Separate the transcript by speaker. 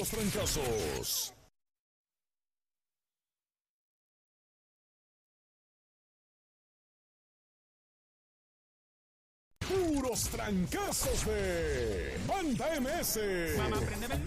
Speaker 1: Puros Trancazos. Puros Trancazos de Banda MS.
Speaker 2: Mamá, préndeme el